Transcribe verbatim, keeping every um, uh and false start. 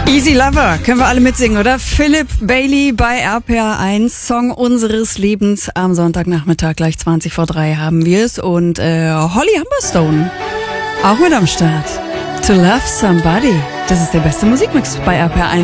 Easy Lover, können wir alle mitsingen, oder? Philip Bailey bei R P R eins, Song unseres Lebens. Am Sonntagnachmittag gleich zwanzig vor drei haben wir es. Und äh, Holly Humberstone, auch mit am Start. To Love Somebody, das ist der beste Musikmix bei R P R eins.